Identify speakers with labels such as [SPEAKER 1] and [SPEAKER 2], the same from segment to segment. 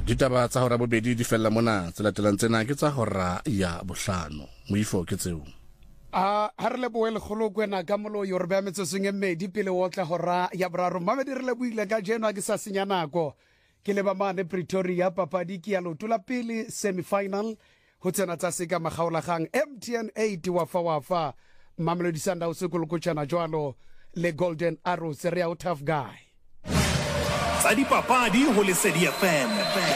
[SPEAKER 1] Ditaba tsa hora bobedi di fella mona tse latelang tsena ke tsa hora ya bohlano moifo ke tseo
[SPEAKER 2] ha re le boele kholo kwena ka molo yo re ba metsoseng e mmedi pele o tla hora ya boraro mamedi re le buile ka jeno ke sa senya nako ke le ba mane Pretoria papadi ke ya lotula pele semi-final ho tsena tsa seka magaolagang MTN 8 wafa Mamelodi Sundowns se kolokotshana jwalo le Golden Arrows re ya tough guy
[SPEAKER 3] tsa dipapadi ho Lesedi FM.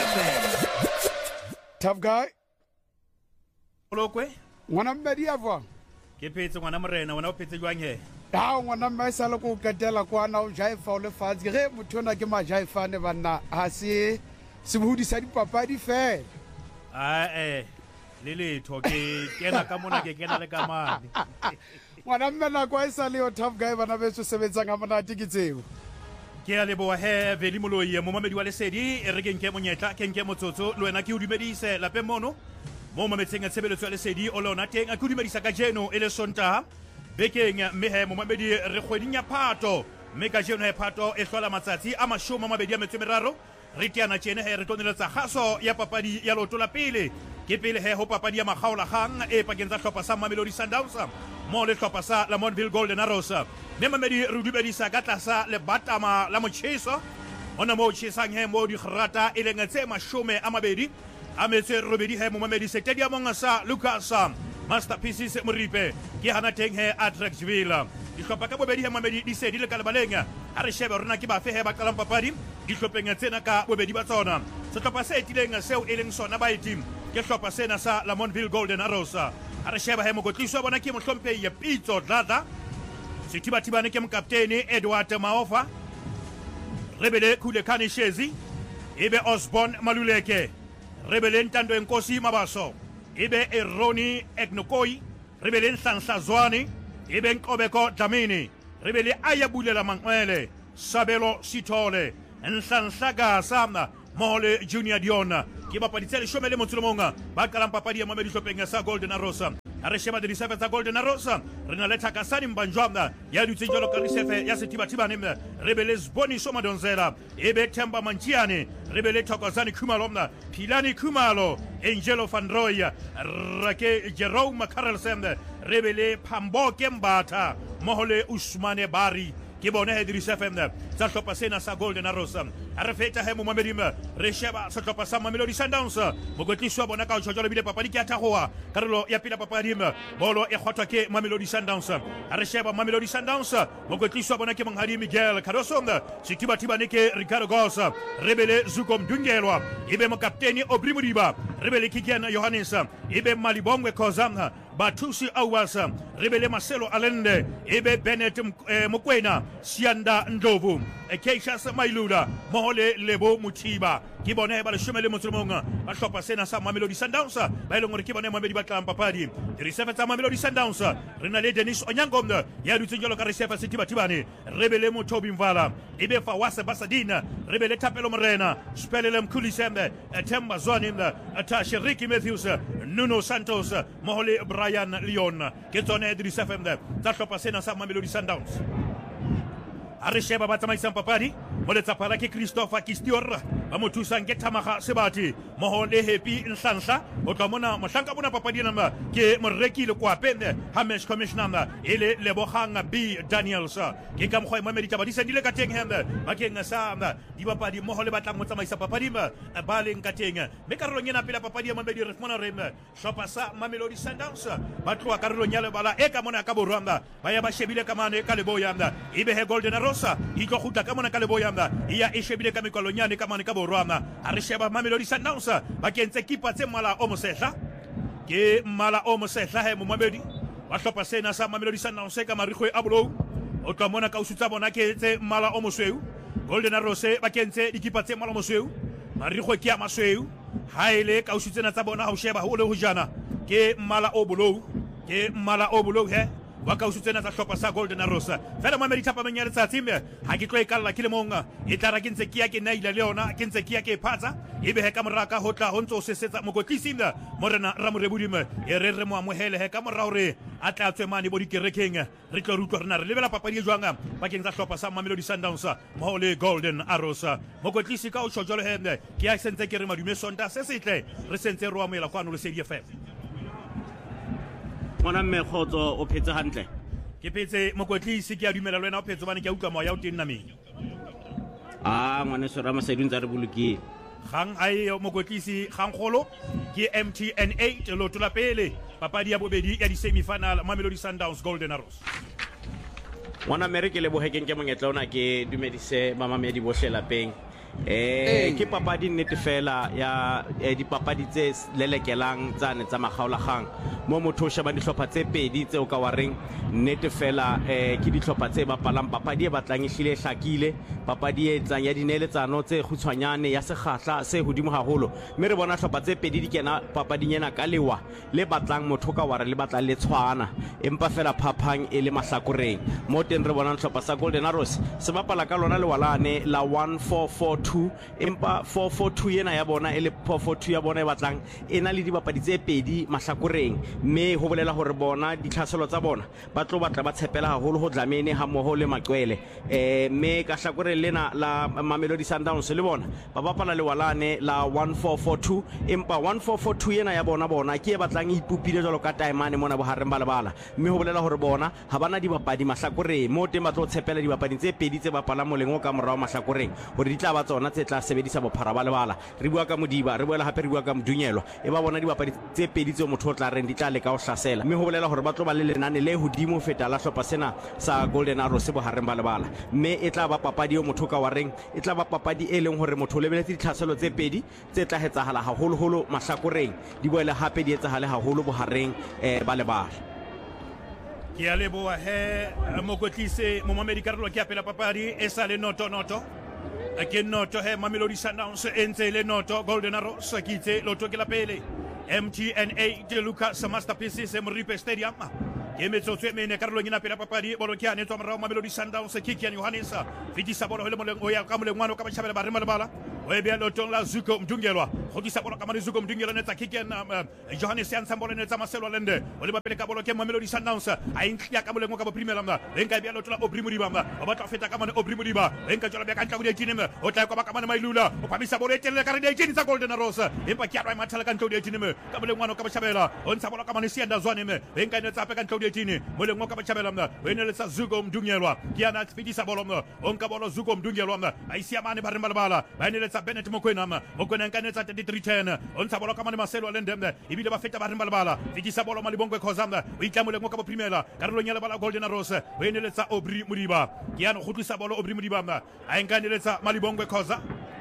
[SPEAKER 2] Tough guy
[SPEAKER 4] Olokwe
[SPEAKER 2] ngwana mmedi avwa
[SPEAKER 4] ke phetse ngwana morena wena o phetse jwang he
[SPEAKER 2] ngwana mma sa le go katela kwana o jaifa o le fatse ge mothona ke majaifa ne banna ha se bohudi sa dipapadi fe
[SPEAKER 4] le letho ke kena ka mona ke kena le ka mane
[SPEAKER 2] ngwana mme nako a sa le yo tough guy bana betso sebetsang a monate ke tseo
[SPEAKER 4] ke a leboa he Veli Moloi momamedi wa Lesedi re ke nke monyetla ke nke motsotso le wena ke o dumedise lapeng mono mo mametseng a tshebeletso ya Lesedi o lona teng a ke o dumedisa ka jeno e le Sontaha bekeng mme he momamedi re kgweding ya Phato mme ka jeno he Phato e hlola matsatsi a 23 re tiana tjene he re toneletsa kgaso ya papadi ya loto la pele ke pele he ho papadi ya magaolagang e pakeng tsa hlopha sa Mamelodi Sundowns mo le hlopha sa Lamontville Golden Arrows mme mamedi re dumedisa ka tlasa le batama la motjheso ona mo tjhesang he mo di kgrata e leng tse 20 a metse robedi he mo mamedi stadium sa Lucas Masterpieces Moripe ke hana teng he Atteridgeville dihlopha ka bobedi he mamedi di se di le ka lebaleng ha re shebe rona ke ba fe he ba qalang papadi dihlopeng tsena ka bobedi ba tsona sehlopha se etileng seo e leng sona ba etim ke hlopha sena sa Lamontville Golden Arrows ha re sheba he mokotliso bona ke mohlomphehi Pitso Dladla setibatibane ke mokaptene Edward Maofa rebele Khulekani Shezi ebe Osborne Maluleke rebele Ntando Enkosi Mabaso ebe Eroni Egnokoi rebele Nhlanhla Zwane ebe Nkobeko Dlamini rebele Ayabulela Manqwele Sabelo Sithole Nhlanhla Gasa Mole Junior Dion ke bapadi tse 11 ba qalang papadi ya Mamelodi hlopeng sa Golden Arrows a re sheba di-reserve tsa Golden Arrows re na le Thakasani Mbanjwa ya dutse jalo ka reserve ya Setibatibane re be le Zboniso Madonzela ebe Themba Manchiane re be le Thokozani Khumalo Philani Khumalo Angelo van Roy Rake Jerome Carlsen re be le Phamboke Mbatha mohole Usmane Bari ke bona he dirisa FM tsa hlopha sena sa Golden Arrows a re feta he mo Mamelodi re sheba sa hlopha sa Mamelodi Sundowns mokotliso bona ka o tshotjolo bile papadi ke athagoa karolo ya pila papadi bolo e khwathwa ke Mamelodi Sundowns a re sheba Mamelodi Sundowns mokotliso bona ke Monghadi Miguel Cardoso setibatibane ke Ricardo Goss rebele Zuko Mdungelwa ibe mokapteni Obri Modiba rebele Kikiana Johannes ibe Malibongwe Kozam Batusi Awasa rebele Marcelo Alende ebe Bennett Mokwena Sianda Ndlovu Keishas Mailuda mohole Lebo Mutiba ke bona he ba le shomele motsomong ba hlopha sena sa Mamelodi Sundowns ba ile ngore ke bona Mamelodi ba tlang papadi reserve tsa Mamelodi Sundowns re na le Dennis Onyango ya dutse jalo ka reserve Setibatibane rebele Mothobi Mvala ebe Fawase Basadina rebele Thapelo Morena Spelele Mkhulisembe Themba Zwane Tashi Ricky Matthews Nuno Santos mohole Brian Leon ke tsone di reserve tsa hlopha sena sa Mamelodi Sundowns a re sheba ba tsamaisang papadi mo letsaphala ke Christopher Kistior ba mo thusang ke Thamaga Sebati mo le Happy Nhlanhla o tla mona mohlanka bona papadi namba ke Morekile Kwapende Hamesh Commissioner ele Lebogang B Daniels ke ka mkhwa Mamedi taba di sendile ka teng hembe ba ke ngasa di bapadi mo le batlang mo tsamaisa papadi ba leng ka teng me karolong ena pela papadi ya Mamedi re fumana rem hlopa sa Mamelodi Sundowns ba tloa karolong ya lebala e ka mona ka borwanda ba ya ba shebile ka mane ka Leboya ebe he Golden Arrows e tlo khuta ka mona ka Leboya ya e shebile ka mekwalonyane ka mane ka borwanda a re sheba Mamelodi Sundowns ba kentse kipa tse mala o mosehla ke mala o mosehla he mo Mamelodi ba hlopa sena sa Mamelodi Sundowns ka marikgwe a bolou o tla mona ka usutsa bona ke tse mala o mosweu Golden Arrows ba kentse dikipa tse mala o mosweu marikgwe ke a masweu haile ka usutsena tsa bona ha o sheba ho le ho jana ke mala o bolou he wa kausu tsena tsa hlopha sa Golden Arrows fela Mohamedi Thapameng ya letsatsi ha ke tlo e kalla ke le mong e tla ra ke ntse ke ya ke naila le yona ke ntse ke ya ke phatsa ebe he ka moraka ho tla ho ntso se setsa mokotlisi morena Ramorebodimo e re mo amohele he ka morao re a tla tswe mane bo dikerekeng re tlo rutwa rena re lebela papadi e jwang bakeng tsa hlopha sa Mamelodi Sundowns mo le Golden Arrows mokotlisi ka o tshojolo he ke ya sentse ke re madume sonta se setle re sentse ro amela kwano le Lesedi FM
[SPEAKER 5] Mona mmekgotso o phetse hantle
[SPEAKER 4] ke phetse mokotlisi ke a dumela le wena o phetse bane ke a utlwa moya o teng nameng
[SPEAKER 5] ngwane sera Masedung tsa re bolokile
[SPEAKER 4] gang ai mokotlisi gang golo ke MTN 8 loto la pele papadi ya bobedi ya di semi-final Mamelodi Sundowns Golden Arrows
[SPEAKER 5] Mwana mereke le bohekeng ke monyetla ona ke dumedise mamamedi bohle lapeng ke papadi nnete fela ya dipapadi tse lelekelang tsane tsa magaolagang mo motho o sheba dihlopha tse pedi tse o ka wareng nnete fela ke dihlopha tse bapalang papadi e batlang ehlile hlakile papadi e tsang ya dineletsano tse khutshwanyane ya sekgahla se hodimo haholo mme re bona hlopha tse pedi di kena papading ena ka lewa le batlang motho ka ware le batlang le tshwana empa fela phaphang e le mahlakoreng mo teng re bona hlopha sa Golden Arrows se bapala ka lona lewalane la 1442 empa 442 yena ya bona ele 442 ya bona e batlang ena le dibapadi tse pedi mahlakoreng mme ho bolela hore bona ditlhaselo tsa bona ba tlo batla ba tshepela haholo ho Dlamini ha mmoho le Maqwele mme ka hlakoreng lena la Mamelodi Sundowns le bona ba bapala lewalane la 1442 empa 1442 yena ya bona ke e batlang e ipupile jalo ka taemane mona bohareng ba lebala mme ho bolela hore bona ha bana dibapadi mahlakoreng mo teng ba tlo tshepela dibapadi tse pedi tse bapala molengo ka morao mahlakoreng hore di tla ba tsona tse tla sebedisa bophara ba lebala re bua ka Modiba re boela hape re bua ka Mdunyelwa e ba bona dibapadi tse pedi tse motho o tla reng di tla le ka o hlasela mme ho bolela hore ba tlo ba le lenane le hodimo feta la hlopha sena sa Golden Arrows se bohareng ba lebala mme e tla ba papadi yo motho ka wareng e tla ba papadi e leng hore motho o lebeletse ditlhaselo tse pedi tse tla hetsahala haholo mahlakoreng di boela hape di etsahale haholo bohareng ba lebala
[SPEAKER 4] ke a leboa he mokotlise Mohamedi Karolo ke apela papadi e sa le noto ke noto he Mamelodi Sundowns entse le noto Golden Arrows ke itse loto ke la pele MTN 8 Lucas Masterpieces Moripe Stadium ke metsotso e mene Karolo ngina pela papadi bolo ke anetswa morao Mamelodi Sundowns Kikian Johannes fitisa bolo le moleng o ya ka molengwana ka batjhabela ba re malebala o e bea lotong la Zuko Mdungelwa go disa bolo ka mane Zuko Mdungelwa netsa Kikian Johannes ya ntsambola netsa Marcelo Lende o le bapele ka bolo ke Mamelodi Sundowns a intlia ka moleng ka boprimela mna enka bea lotola Obri Modiba o batla feta ka mane Obri Modiba enka tjola bea ka ntla go ditine o tla ka ba ka mane Mailula o phamisa bolo e telle ka re ditine tsa Golden Arrows empa ke a mathala ka ntla go ditine ka molengwana ka batjhabela o ntsa bolo ka mane Sianda Zwane me enka netsa pe ka ntla go ditine molengwa ka batjhabela mna o eneletsa Zuko Mdungelwa ke ana fitisa bolo mna o nka bolo Zuko Mdungelwa mna a isia mane ba re malebala ba eneletsa Bennett Mokwena nka netsa 3310 o ntsha bolo ka mane Marcelo Lendemne ebile ba feta ba re malebala fitisa bolo Malibongwe Khozamna o itla molengwa ka boprimela Karolo nyela bala Golden Arrows o eneletsa Obri Modiba ke ana go tlisa bolo Obri Modiba mna a nka eneletsa Malibongwe Khoza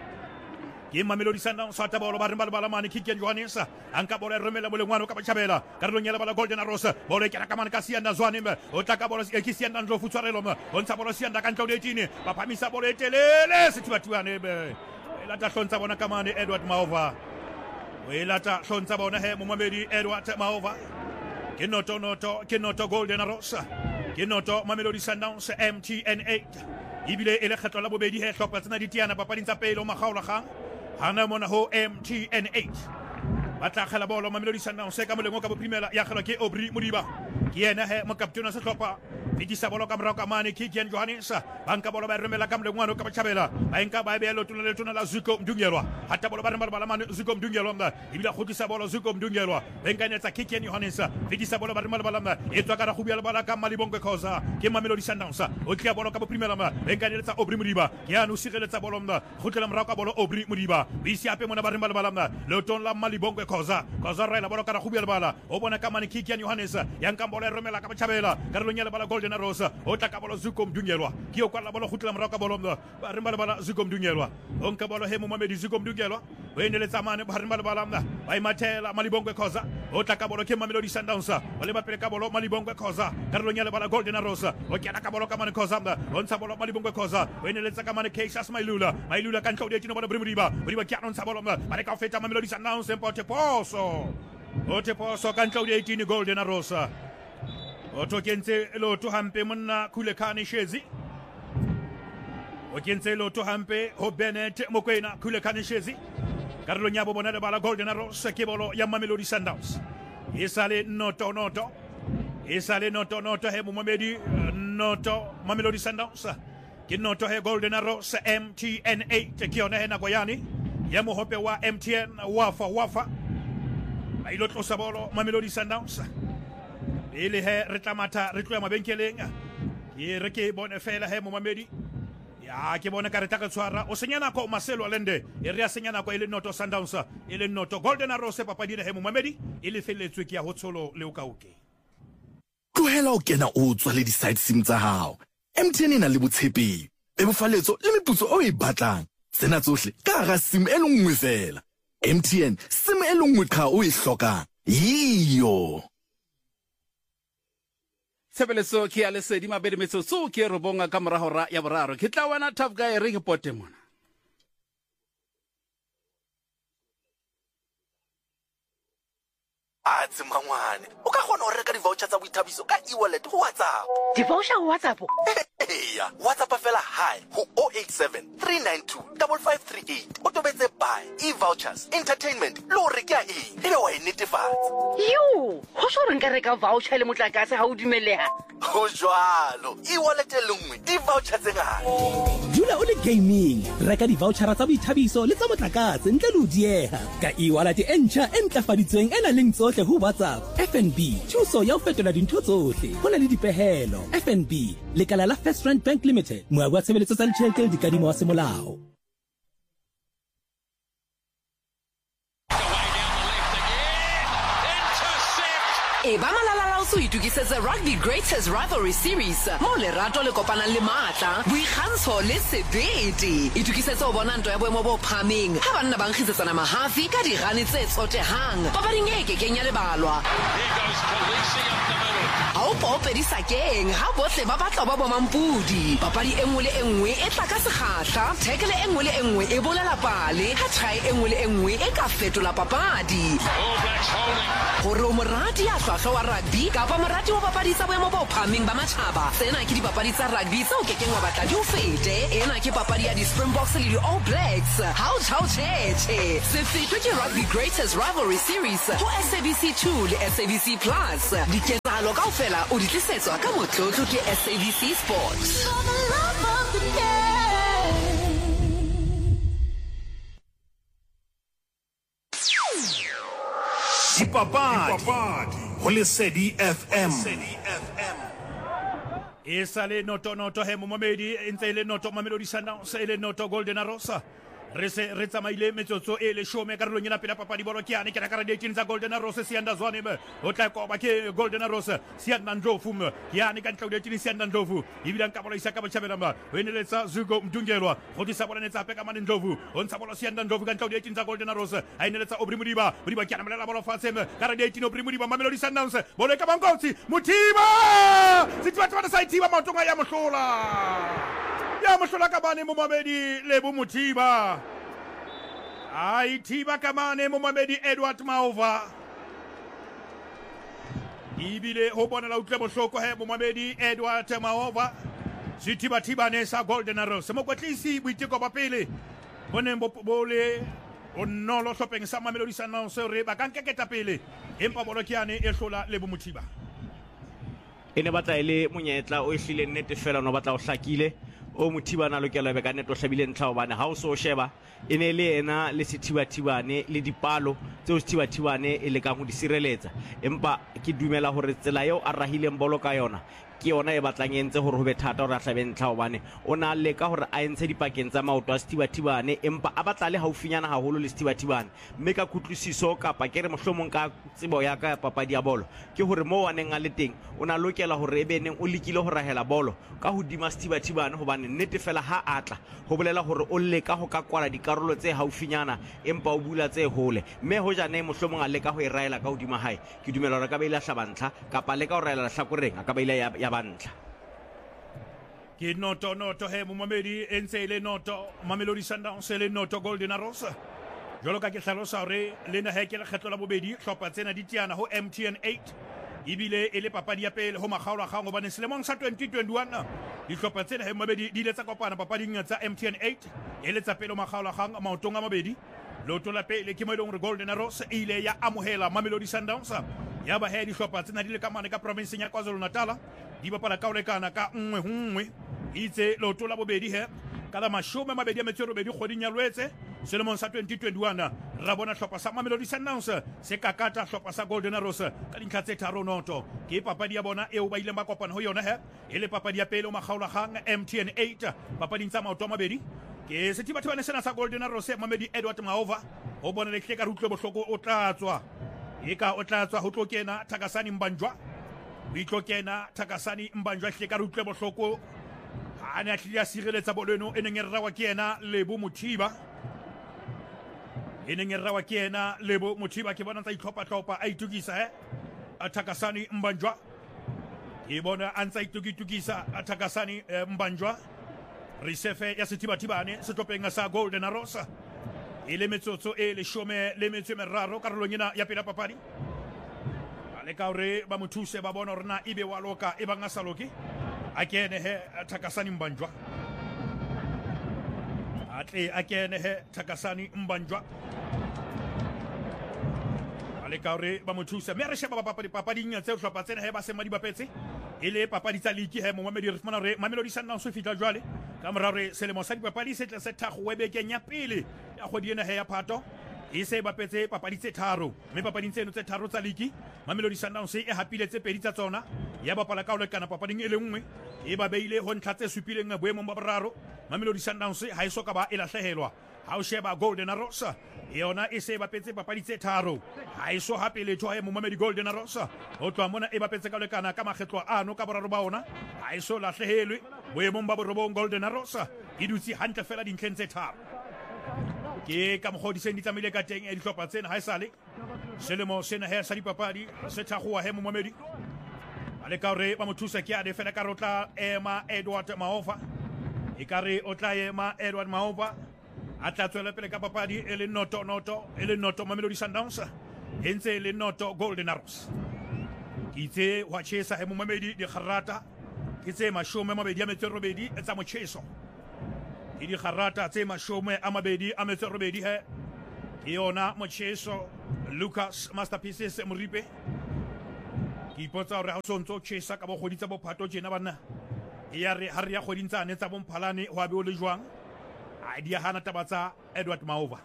[SPEAKER 4] ke Mamelodi Sundowns sa tabolo ba re malebala mane Kikian Johannes anka bolo remela molengwana ka batjhabela Karolo nyela bala Golden Arrows bolo ke ka mane ka Sianda Zwane o tla ka bolo ke Sianda Ndlo futswarelo o ntsha bolo Sianda ka ntlo letini ba phamisa bolo e telele sethibathiwane lata hlontsha bona ka mane Edward Maova o lata hlontsha bona he Mohamedi Edward Maova ke noto Golden Arrows ke noto Mamelodi Sundowns MTN 8 ibile ele kgetlo la bobedi he hlopha tsena ditiana papading tsa pele o magaolagang hana mona ho MTN 8 batla khela bolo Mamelodi Sundowns ka molengo ka boprimela ya khelo ke Obri Modiba ke yena he mo kaptena sa hlopha fitisa bolo ka morao ka mane Kikian Johannes banka bolo ba remela ka molengwana ka batjhabela ba enka ba bea lotona la Zuko Mdungelwa hatta bolo ba remela mane Zuko Mdungelwa mna ibila khutisa bolo Zuko Mdungelwa benka netsa Kikian Johannes fitisa bolo ba remela mna etswa ka ra go bua bala ka Malibongwe Khoza ke Mamelodi Sundowns o tlia bolo ka boprimela mna benka netsa Obri Modiba ke anu sireletsa bolo mna khutela morao ka bolo Obri Modiba bisi ape mona ba remela mna lotona la Malibongwe Khoza ra ila bolo ka ra go bua bala o bona ka mane Kikian Johannes yanka bolo remela ka batjhabela Karolo nyela bala Golden Arrows o tla ka bolo Zuko Mdungelwa ke o kwala bolo khutla morao ka bolo mna ba re bala Zuko Mdungelwa o nka bolo he Mohamedi Zuko Mdungelwa o eneletsa mane ba re bala mna ba imathela Malibongwe Khoza o tla ka bolo ke Mamelodi Sundowns o le bapele ka bolo Malibongwe Khoza Karolo nyela bala Golden Arrows o kena ka bolo ka mane Khoza mna o ntsha bolo Malibongwe Khoza o eneletsa ka mane Keishas Mailula ka ntlo ditino bolo Modiba ke ana ntsha bolo mna ba re ka feta Mamelodi Sundowns empote poso o te poso ka ntlo ditino Golden Arrows o tokentse loto hampe monna Khulekane Shezi o kentse loto hampe ho Bennett Mokoena Khulekane Shezi karolo nyabo bona bala Golden Arrows ke bolo ya Mamelodi Sundowns isale noto he Momamedi noto Mamelodi Sundowns ke noto he Golden Arrows MTN 8 ke yona he nakoyani ya mohope wa MTN wafa ba ilo tlosa bolo Mamelodi Sundowns ele he re tlamata re tloya mabenkeleng ke re ke bone fela he Momamedi ya ke bona ka re taka tshwara o senyana ko Marcelo Allende e re a senyana ko ele noto Sundowns ele noto Golden Arrows papadi he Momamedi ele feletswe ke ya hotsholo le o kauke
[SPEAKER 6] tlohela o kena o tswa le di-side sim tsa hao MTN ena le botshepehi bebofaletso le meputso o e batlang tsena tsohle ka gara sim e le nngwe fela MTN sim e le nngwe qha o e hlokang yiyo
[SPEAKER 1] Tshebeletso ke ya lesedi mabedi metsotso ke robonga ka morago ra ya boraro ke tla wana tough guy re ke pote mona
[SPEAKER 6] atse mangwane o ka gona go reka di-voucher tsa boithabiso ka e-wallet go WhatsApp
[SPEAKER 7] di-voucher go WhatsApp
[SPEAKER 6] eya WhatsApp fela hi go 087 392 5538 o tobetse buy e-vouchers entertainment le gore ke a eng ebe wa e netefatsa
[SPEAKER 7] yo go so re nka reka voucher le motlakase ga o dumelega
[SPEAKER 6] go jwalo e-wallet e le nngwe di-voucher tse ngata
[SPEAKER 8] dula o le gaming reka di-vouchera tsa boithabiso le tsa motlakase ntle le o diega ka e-wallet e ntšha e ntlafaditsweng e na leng tsohle go WhatsApp FNB thuso ya ho fetola dintho tsohle go na le dipehelo FNB lekala la First Rand Bank Limited moabi wa tshebeletso tsa ditjhelete le dikadimo wa semolao
[SPEAKER 7] ba malala o itukisetse Rugby Greatest Rivalry Series mo lerato le kopanang le matla boikgantsho le sebete itukisetse o bona ntwa ya boemo bo phameng ha banna ba nkgitsetsana mahafi ka dirane tse tsotehang papading e kekeng ya lebalwa ha o pope sakeng ha bohle ba batla ba bomampudi papadi e nngwe le e nngwe e tla ka sekgahla tackle e nngwe le e nngwe e bolela pale ha try e nngwe le e nngwe e ka fetola papadi gore o morati ya hlwahlwa wa rugby kapa morati wa papadi tsa boemo bo phameng ba matjhaba tsena ke dipapadi tsa rugby tseo kekeng wa batla di o fete ena ke papadi ya di-Springboks le di-All Blacks hao tete se fetwe ke Rugby Greatest Rivalry Series ho SABC 2 le SABC Plus diketsahalo kaofela o di tlisetswa ka motlotlo ke SABC Sports
[SPEAKER 3] Dipapadi ho Lesedi FM
[SPEAKER 4] Esale noto he Momamedi entse le noto Mamelodi Sundowns ele noto Golden Arrows re tsamaile metsotso e le shome ka relong ya pela papadi bolo ke ane ke nakara 18 tsa Golden Arrows Sianda Zwane o tla koba ke Golden Arrows Sianda Ndlovu ya ane ka ntlo 18 Sianda Ndlovu ibila nka bolo isa ka bachabela ma weneletsa Zuko Mdungelwa go disa bolo netsa pe ka mane Ndlovu o ntsha bolo Sianda Ndlovu ka ntlo 18 tsa Golden Arrows a ineletsa Obri Mudiba ke ana mela bolo fatshe ka 18 Obri Mudiba Mamelodi Sundowns bolo ka bankotsi Mutiba sitwa twa sa itiba matonga ya mohlola ka bane Momamedi lebo Mutiba Thiba kamane Momamedi Edward Maova ibile ho bona la utlwe bohloko he Momamedi Edward Maova Thiba ne sa Golden Arrows mo kwatlisi boiteko ba pele boneng bole o nolo hlopeng sa Mamelodi Sundowns re ba ka nkeketa pele empa bolo ke yane e hlola lebo Mutiba
[SPEAKER 5] ene batla ile monyetla o ehlile nnete fela no batla o hlakile o Mutiba na lokela be ka neto hlabile ntlha bana ha o so sheba ene le ena le sethibathibane le dipalo tse o sethibathibane e le ka go di sireletsa empa ke dumela hore tsela eo a rahileng bolo ka yona ke yona e batlang entse gore ho be thata hore a hlabe ntlha bane ona le ka hore a entse dipakeng tsa maoto a sethibathibane empa a batla le haufinyana haholo le sethibathibane mme ka kutlwisiso kapa ke re mohlomong ka tsebo ya ka papadi ya bolo ke hore mo waneng a le teng ona lokela hore e beneng o lekile ho rahela bolo ka hodima sethibathibane hobane nnete fela ha atla ho bolela hore o leka ho ka kwala dikarolo tse haufinyana empa o bula tse hole mme ho jane mohlomong a leka ho e raela ka hodima hae ke dumela hore ka be ile hlabantla kapa leka ho raela hlakoreng a ka be ile ya bantla
[SPEAKER 4] ke noto he Momamedi entse le noto Mamelodi Sundowns le noto Golden Arrows jolo ka ke hlalosa hore le na he ke le kgetlo la bobedi hlopha tsena di tiana ho MTN 8 ebile e le papadi ya pele ho makgaolakgang gobane selemong sa 2021 dihlopha tsena he mabedi di ile tsa kopana papading tsa MTN 8 e le tsa pele ho makgaolakgang maotong a mabedi. Loto la pele ke mo ile Golden Arrows e ile ya amohela Mamelodi Sundowns ya ba he dihlopha tsena di le kamane ka province ya KwaZulu-Natal di bapala ka o lekana ka 1-1 itse loto la bobedi he ka la 28 kgweding ya Lwetse selemong sa 2021 ra bona hlopha sa Mamelodi Sundowns se kakata hlopha sa Golden Arrows ka dintlha tse 3-0 ke papadi ya bona eo ba ile ba kopana ho yona he e le papadi ya pele o makgaolakgang MTN 8 papading tsa maoto a mabedi ke setibathibane sena sa Golden Arrows Mamedi Edward Maova o bona le hle ka rutlwe bohloko o tlatswa ho tlo kena Thakasani Mbanjwa o itlo kena Thakasani Mbanjwa hle ka rutlwe bohloko a ne a tlile a sireletsa bolo eno e neng e rrawa ke yena Lebo Mothiba ke bona tsa itlhopha a itukisa a Thakasani Mbanjwa ke bona a ntsa itukisa a Thakasani Mbanjwa resefe ya setibathibane setlhopheng sa Golden Arrows e le metsotso e 13 karolong ena ya pela papadi ale ka hore ba mothuse ba bona hore na ebe wa loka e banga saloki a kene he Thakasani Mbanjwa ale ka hore ba mothuse mme re sheba ba papading tse hlopha tsena he ba sema di bapetse e le papadi tsa league he Momamedi re fumana hore Mamelodi Sundowns o fitla jwale ka morao selemo sa dipapadi se tla se thakgo webekeng ya pele ya kgwedi ena he ya Phato e se bapetse papadi tse tharo mme papading tseno tse tharo tsa league Mamelodi Sundowns e hapile tse pedi tsa tsona ya bapala ka o lekana papading e le nngwe e ba beile ho ntlha tse supileng boemong ba boraro Mamelodi Sundowns ha e soka ba e lahlehelwa ha o sheba Golden Arrows yona e se bapetse papadi tse tharo ha e so hape letho ha Momamedi Golden Arrows ho tloha mona e bapetse ka lekana ka makgetlo ano ka boraro ba ona ha e so lahlehelwe boemong ba borobong Golden Arrows e dutse hantle fela dintlheng tse tharo ke ka mokgodiseng di tsamaile ka teng e dihlopha tsena ha e sale selemo sena he sa dipapadi se thakgoa he Momamedi ale ka hore ba mothusa ke a de fela ka rotla ema Edward Maova e ka re o tla ema Edward Maova a tla tswela pele ka papadi e le noto Mamelodi Sundowns e ntse e le noto Golden Arrows ke itse wa chesa he Momamedi di kharata ke tse 28 tsa mocheso e di kharata tse 28 he ke yona mocheso Lucas Masterpieces Moripe ke ipotsa hore ha o sontso chesa ka bo kgoditsa bo Phato tjena bana ya re ha re ya kgodintsane tsa bomphalane ho abe o le jwang a di hana tabatsa Edward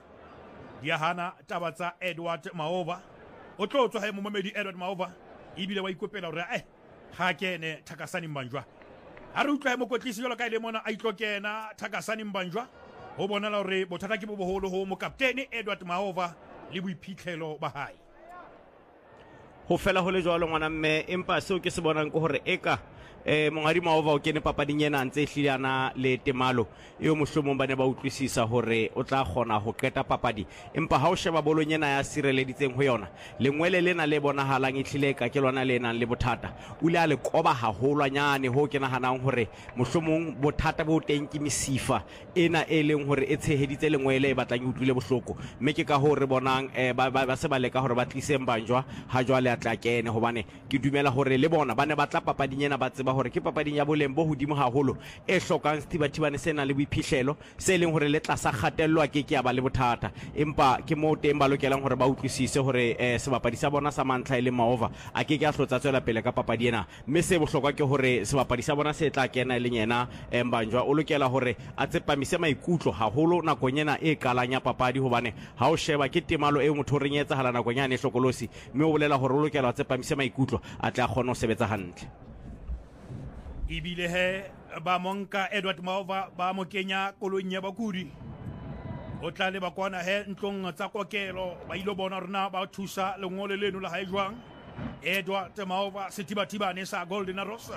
[SPEAKER 4] Maova o tlo tswa ha Momamedi Edward Maova ibile wa ikopela hore ha kene Thakasani Mbanjwa ha re utlwa mokotlisi jalo ka ile mona a itlokena Thakasani Mbanjwa ho bonala hore bothata ke bo boholo ho mokaptene Edward Maova le boiphitlhelo ba hae
[SPEAKER 5] ho fela ho le jwalo ngwana mme empa seo ke se bonang ke hore eka mongadi Maova o kene papading ena ntse hlilana le temalo eo mohlomong ba ne ba utlwisisa hore o tla kgona ho qeta papadi empa ha o sheba bolong ena ya sireleditseng ho yona lengwele lena le bonahalang ehlile ka ke lona le nang le bothata o le a le koba haholwanyane ho ke nahanang hore mohlomong bothata bo teng ke mesifa ena e leng hore e tsheheditse lengwele e batlang e utlwile bohloko mme ke ka ho re bonang ba se ba leka hore ba tlise Mbanjwa ha jwale a tla kene hobane ke dumela hore le bona ba ne ba tla papading ena ba tseba hore ke papading ya boleng bo hodimo haholo e hlokang setibathibane sena le boiphihlelo se leng hore le tlasa kgatellwa ke ya ba le bothata empa ke mo teng ba lokelang hore ba utlwisise hore sebapadi sa bona sa mantlha le Maova a ke a hlotsa tswela pele ka papadi ena mme se bohlokwa ke hore sebapadi sa bona se tla kena le yena Mbanjwa o lokela hore a tsepamise maikutlo haholo nakong ena e kalang ya papadi hobane ha o sheba ke temalo e motho re nyetsa hala nakong yana e hlokolosi mme o bolela hore o lokela a tsepamise maikutlo a tla kgona ho sebetsa hantle
[SPEAKER 4] ibile he ba monka Edward Maova ba mo kenya koloing ya bakudi o tla le ba kwana he ntlong tsa kokelo ba ilo bona rena ba thusa lengole leno la hae jwang Edward Maova setibathibane sa Golden Arrows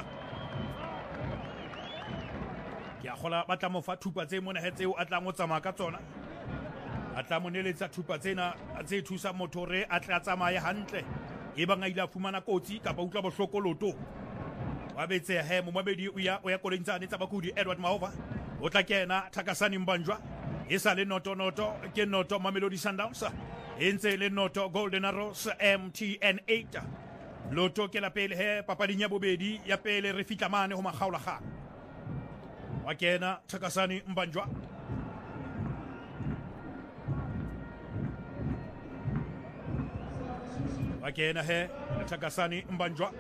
[SPEAKER 4] ya khola ba tla mo fa thupa tse mona he tseo a tla mo tsamaya ka tsona a tla mo neletsa thupa tsena tse thusa motore a tla tsamaya hantle e ba ngaila fumana kotsi ka ba utlwa bohlokoloto wa betse he Momamedi o ya kolentsane tsa bakudi Edward Maova o tla kena Thakasani Mbanjwa e sa le noto ke noto Mamelodi Sundowns e ntse le noto Golden Arrows MTN 8 loto ke la pele he papading ya bobedi ya pele re fitla mane ho makgaolakgang wa kena Thakasani Mbanjwa wa kena he Thakasani Mbanjwa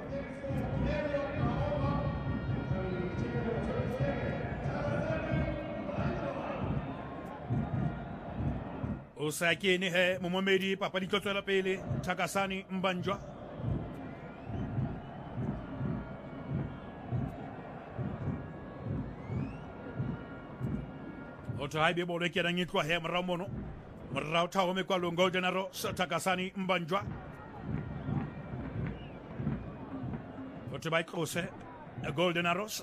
[SPEAKER 4] o sa kene he momomedi papadi tlo tswela pele Thakasani Mbanjwa Otai bolo ke nang itwa he morao mono morao thawo me kwa lo Golden Arrows Thakasani Mbanjwa Otai kose Golden Arrows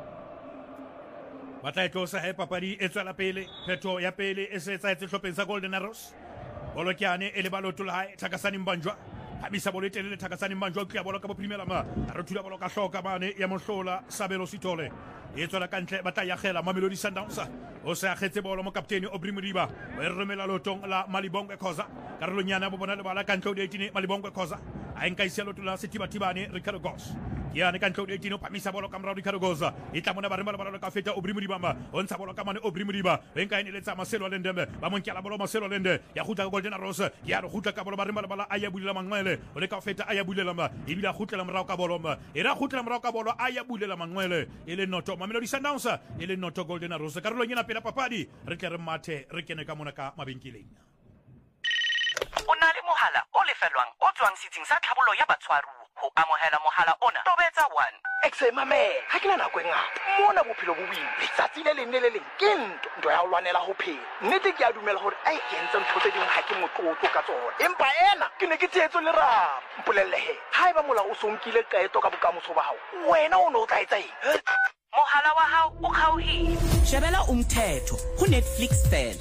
[SPEAKER 4] Batay kosa he papadi etswa la pele peto ya pele e se tsa hlopeng sa Golden Arrows bolo kyane ele baloto la Thakasani Mbanjwa Hamisa bolo telele Thakasani Mbanjwa ke bolo ka bo primela ma a rotula bolo ka hloka mane ya mohlola Sabelo Sitole etswa la kantle batay ya khela Mamelodi Sundowns o sa khetse bolo mo kapteni Obri Modiba e remela lotong la Malibongwe Khoza karolo nyana bo bona le bala kantle de tini Malibongwe Khoza a enka isia lotula Setiba Tibane Ricardo Gos yani kantle de tini pamisa bolo ka mrao Ricardo Gos itla mona ba remela bala ka feta Obri Modiba ma ontsha bolo ka mane Obri Modiba enka ene letsa Marcelo Lendembe ba monkela bolo Marcelo Lende ya khuta Golden Arrows ya re khuta ka bolo ba remela bala aya bulela mangwele o le ka feta aya bulela ma ibila khutela mrao ka bolo ma era khutela mrao ka bolo aya bulela mangwele ele noto Mamelodi Sundowns ele noto Golden Arrows karolo nyana pela papadi re ke re mathe re kene ka mona ka mabenkeleng
[SPEAKER 9] o na le mohala o lefelwang o tswang setsing sa tlhabollo ya batshwaruwa ho amohela mohala ona tobetsa 1
[SPEAKER 10] exemame ha ke na nako e ngata mona bophelo bo boima letsatsi le leng le le leng ke ntho ya ho lwanela ho phela nnete ke a dumela hore ai ke entse ntho tse ding ha ke motlotlo ka tsona empa ena ke ne ke tshetso le raro mpolellehe ha eba mola o sonkile kaeto ka bokamoso ba hao wena o no o tla etsa eng
[SPEAKER 9] mohala wa hao o kgaohile shebela umthetho ho Netflix fela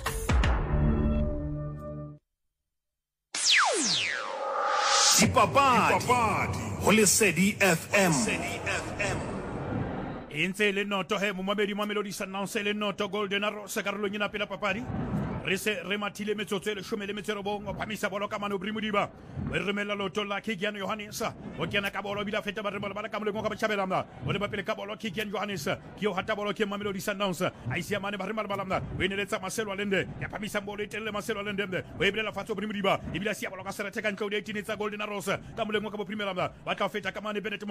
[SPEAKER 3] Dipapadi ho Lesedi FM
[SPEAKER 4] Intse le noto he momamedi Mamelodi Sundowns le noto Golden Arrows karolo nyina pela papadi re se re mathile metsotso e 10 o phamisa bolo ka mane Obri Modiba re remela loto la Kikian Johannes o kena ka bolo bila feta ba re bala ka moleng ka bachabela mna o le ba pele ka bolo Kikian Johannes ki o hata bolo ke Mamelodi Sundowns a isia mane ba re bala mna o ineletsa Marcelo Lende ya phamisa bolo e telele Marcelo Lende o iblela fatso Obri Modiba ibila sia bolo ka sera teka ntlo de tinetsa Golden Arrows ka moleng ka bo primela mna ba ka feta ka mane Bennett